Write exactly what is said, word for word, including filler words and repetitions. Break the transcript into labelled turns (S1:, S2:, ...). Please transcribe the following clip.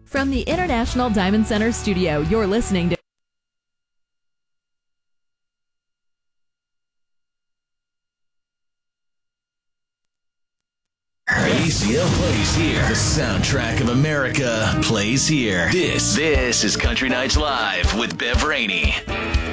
S1: From the International Diamond Center studio, you're listening to
S2: A C L plays here. The soundtrack of America plays here. This, this is Country Nights Live with Bev Rainey.